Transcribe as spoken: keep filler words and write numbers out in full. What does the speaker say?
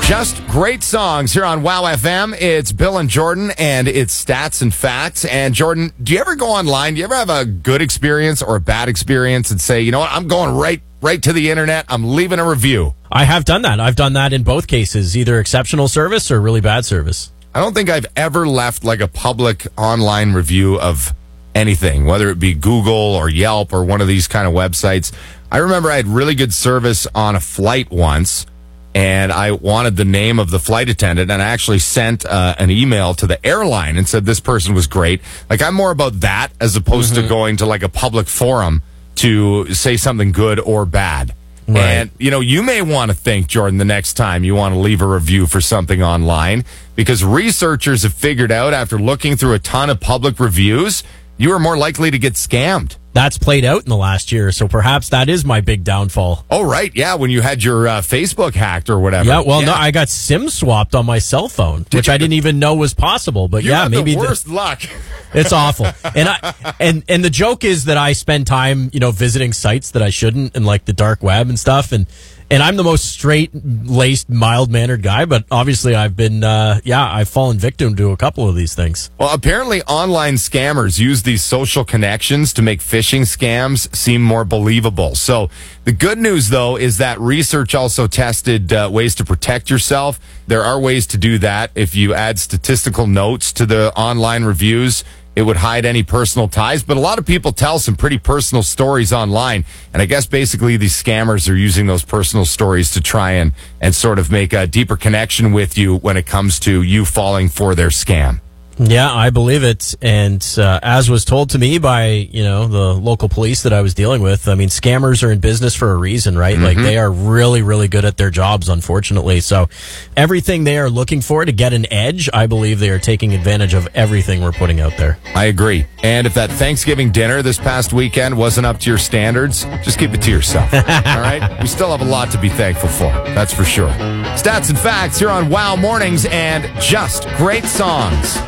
Just great songs here on Wow F M. It's Bill and Jordan, and it's Stats and Facts. And Jordan, do you ever go online? Do you ever have a good experience or a bad experience and say, you know what, I'm going right right to the internet. I'm leaving a review. I have done that. I've done that in both cases, either exceptional service or really bad service. I don't think I've ever left like a public online review of anything, whether it be Google or Yelp or one of these kind of websites. I remember I had really good service on a flight once, and I wanted the name of the flight attendant, and I actually sent uh, an email to the airline and said this person was great. Like, I'm more about that as opposed mm-hmm. to going to like a public forum to say something good or bad. Right. And, you know, you may want to think, Jordan, the next time you want to leave a review for something online, because researchers have figured out after looking through a ton of public reviews, you are more likely to get scammed. That's played out in the last year, so perhaps that is my big downfall. Oh, right. Yeah, when you had your uh, Facebook hacked or whatever. Yeah, well, yeah. no, I got SIM swapped on my cell phone, Did which you? I didn't even know was possible. But you yeah, had maybe the worst the, luck. It's awful. And I and and the joke is that I spend time, you know, visiting sites that I shouldn't, and like the dark web and stuff, and and I'm the most straight-laced, mild-mannered guy, but obviously I've been, uh, yeah, I've fallen victim to a couple of these things. Well, apparently online scammers use these social connections to make phishing scams seem more believable. So the good news, though, is that research also tested uh, ways to protect yourself. There are ways to do that. If you add statistical notes to the online reviews, it would hide any personal ties, but a lot of people tell some pretty personal stories online, and I guess basically these scammers are using those personal stories to try and, and sort of make a deeper connection with you when it comes to you falling for their scam. Yeah, I believe it. And uh, as was told to me by, you know, the local police that I was dealing with, I mean, scammers are in business for a reason, right? Mm-hmm. Like, they are really, really good at their jobs, unfortunately. So everything they are looking for to get an edge, I believe they are taking advantage of everything we're putting out there. I agree. And if that Thanksgiving dinner this past weekend wasn't up to your standards, just keep it to yourself. All right? We still have a lot to be thankful for. That's for sure. Stats and Facts here on Wow Mornings and Just Great Songs.